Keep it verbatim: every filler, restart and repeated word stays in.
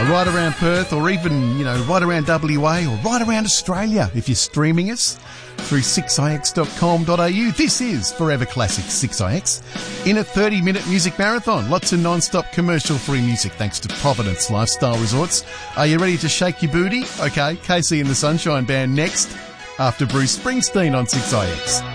uh, right around Perth, or even, you know, right around W A, or right around Australia if you're streaming us through six i x dot com dot a u. This is Forever Classic six i x in a thirty-minute music marathon. Lots of non-stop commercial-free music thanks to Providence Lifestyle Resorts. Are you ready to shake your booty? Okay, Casey and the Sunshine Band next after Bruce Springsteen on six i x.